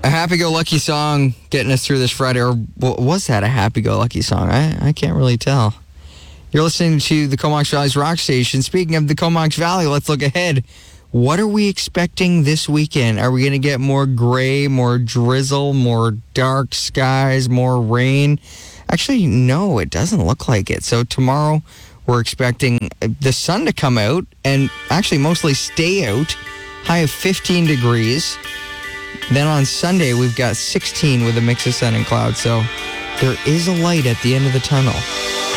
A happy-go-lucky song getting us through this Friday. Or was that a happy-go-lucky song? I can't really tell. You're listening to the Comox Valley's Rock Station. Speaking of the Comox Valley, let's look ahead. What are we expecting this weekend? Are we going to get more gray, more drizzle, more dark skies, more rain? Actually, no, it doesn't look like it. So tomorrow, we're expecting the sun to come out and actually mostly stay out. High of 15 degrees. Then on Sunday, we've got 16 with a mix of sun and clouds. So there is a light at the end of the tunnel.